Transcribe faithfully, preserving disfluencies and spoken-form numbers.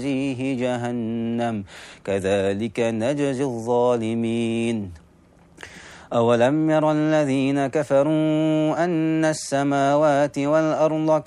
نجزيه جهنم كذلك نجزي الظالمين أولم ير الذين كفروا أن السماوات والأرض